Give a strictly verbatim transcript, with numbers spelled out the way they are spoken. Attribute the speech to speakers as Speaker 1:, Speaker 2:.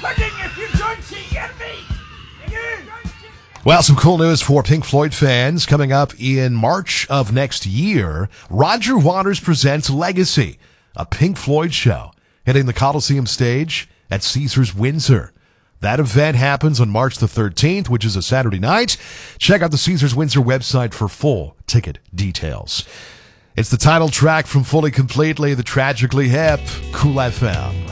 Speaker 1: Well, some cool news for Pink Floyd fans coming up in March of next year. Roger Waters presents Legacy, a Pink Floyd show, hitting the Coliseum stage at Caesars Windsor. That event happens on March the thirteenth, which is a Saturday night. Check out the Caesars Windsor website for full ticket details. It's the title track from Fully Completely, the Tragically Hip, Cool F M.